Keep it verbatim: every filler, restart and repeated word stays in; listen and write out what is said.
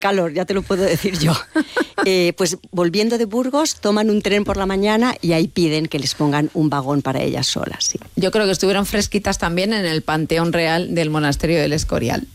Calor, ya te lo puedo decir yo. Eh, pues volviendo de Burgos, toman un tren por la mañana y ahí piden que les pongan un vagón para ellas solas. Sí. Yo creo que estuvieron fresquitas también en el Panteón Real del Monasterio del Escorial.